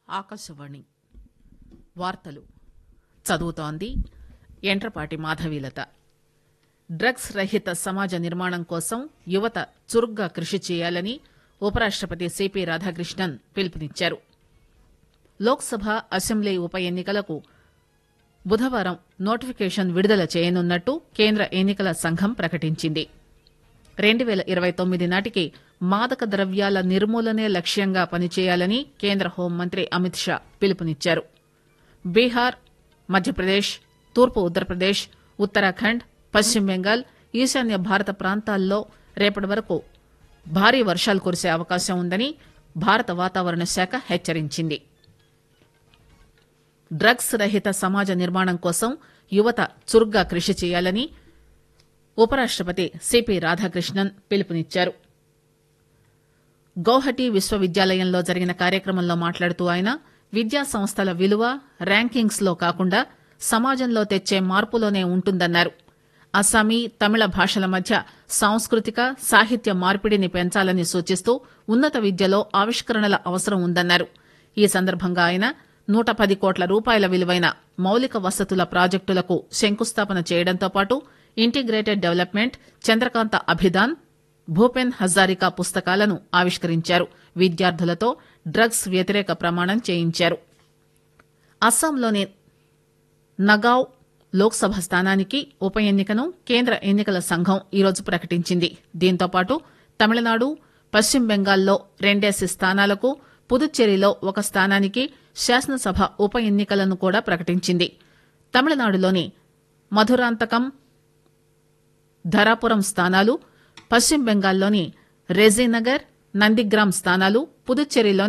ఆకాశవాణి వార్తలు చదువుతోంది ఎంట్రపాటి మాధవీలత. డ్రగ్స్ రహిత సమాజ నిర్మాణం కోసం యువత చురుగ్గా కృషి చేయాలని ఉపరాష్టపతి సిపి రాధాకృష్ణన్ పిలుపునిచ్చారు. లోక్సభ, అసెంబ్లీ ఉప ఎన్నికలకు బుధవారం నోటిఫికేషన్ విడుదల చేయనున్నట్టు కేంద్ర ఎన్నికల సంఘం ప్రకటించింది. 2029 నాటికి మాదక ద్రవ్యాల నిర్మూలనే లక్ష్యంగా పనిచేయాలని కేంద్ర హోంమంత్రి అమిత్ షా పిలుపునిచ్చారు. బీహార్, మధ్యప్రదేశ్, తూర్పు ఉత్తరప్రదేశ్, ఉత్తరాఖండ్, పశ్చిమ బెంగాల్, ఈశాన్య భారత ప్రాంతాల్లో రేపటి వరకు భారీ వర్షాలు కురిసే అవకాశం ఉందని భారత వాతావరణ శాఖ హెచ్చరించింది. డ్రగ్స్ రహిత సమాజ నిర్మాణం కోసం యువత చురుగ్గా కృషి చేయాలని ఉపరాష్టపతి సిపి రాధాకృష్ణన్ పిలుపునిచ్చారు. గౌహటి విశ్వవిద్యాలయంలో జరిగిన కార్యక్రమంలో మాట్లాడుతూ ఆయన విద్యా సంస్థల విలువ ర్యాంకింగ్స్ లో కాకుండా సమాజంలో తెచ్చే మార్పులోనే ఉంటుందన్నారు. అస్సామీ, తమిళ భాషల మధ్య సాంస్కృతిక, సాహిత్య మార్పిడిని పెంచాలని సూచిస్తూ ఉన్నత విద్యలో ఆవిష్కరణల అవసరం ఉందన్నారు. ఈ సందర్భంగా ఆయన 110 కోట్ల రూపాయల విలువైన మౌలిక వసతుల ప్రాజెక్టులకు శంకుస్థాపన చేయడంతో పాటు ఇంటిగ్రేటెడ్ డెవలప్మెంట్, చంద్రకాంత అభిదాన్, భూపెన్ హజారికా పుస్తకాలను ఆవిష్కరించారు. విద్యార్థులతో డ్రగ్స్ వ్యతిరేక ప్రమాణం చేయించారు. అస్సాంలోని నగావ్ లోక్సభ స్థానానికి ఉప ఎన్నికను కేంద్ర ఎన్నికల సంఘం ఈరోజు ప్రకటించింది. దీంతో పాటు తమిళనాడు, పశ్చిమ బెంగాల్లో 2 స్థానాలకు, పుదుచ్చేరిలో 1 స్థానానికి శాసనసభ ఉప ఎన్నికలను కూడా ప్రకటించింది. తమిళనాడులోని మధురాంతకం, ధరాపురం స్థానాలు, పశ్చిమ బెంగాల్లోని రెజీనగర్, నందిగ్రామ్ స్థానాలు, పుదుచ్చేరిలోని